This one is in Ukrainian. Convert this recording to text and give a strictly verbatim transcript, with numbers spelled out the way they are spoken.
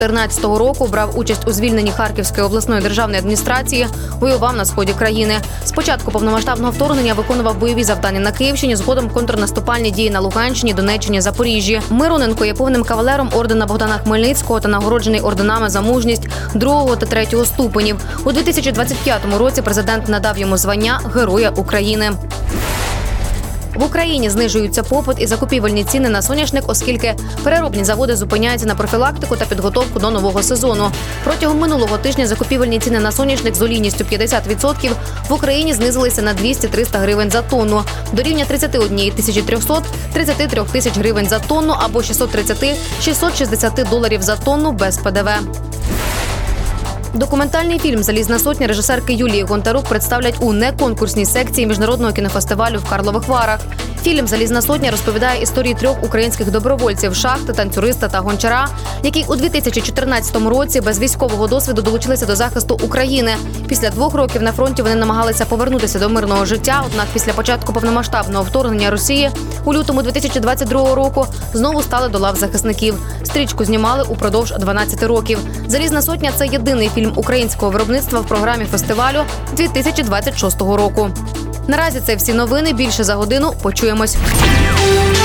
чотирнадцятого року брав участь у звільненні Харківської обласної державної адміністрації, воював на сході країни. Спочатку повномасштабного вторгнення виконував бойові завдання на Київщині, згодом контрнаступальні дії на Луганщині, Донеччині, Запоріжжі. Мироненко є повним кавалером ордена Богдана Хмельницького та нагороджений орденами за мужність другого та третього ступенів. У дві тисячі двадцять п'ятому році президент надав йому звання Героя України. В Україні знижуються попит і закупівельні ціни на соняшник, оскільки переробні заводи зупиняються на профілактику та підготовку до нового сезону. Протягом минулого тижня закупівельні ціни на соняшник з олійністю п'ятдесят відсотків в Україні знизилися на двісті-триста гривень за тонну, до рівня тридцять однієї тисячі трьохсот – тридцяти трьох тисяч гривень за тонну або шістсот тридцять – шістсот шістдесят доларів за тонну без Пе Де Ве. Документальний фільм «Залізна сотня» режисерки Юлії Гонтарук представлять у неконкурсній секції міжнародного кінофестивалю в Карлових Варах. Фільм «Залізна сотня» розповідає історії трьох українських добровольців – шахти, танцюриста та гончара, які у дві тисячі чотирнадцятому році без військового досвіду долучилися до захисту України. Після двох років на фронті вони намагалися повернутися до мирного життя, однак після початку повномасштабного вторгнення Росії у лютому дві тисячі двадцять другого року знову стали до лав захисників. Стрічку знімали упродовж дванадцяти років. «Залізна сотня» – це єдиний фільм українського виробництва в програмі фестивалю дві тисячі двадцять шостого року. Наразі це всі новини. Більше за годину. Почуємось.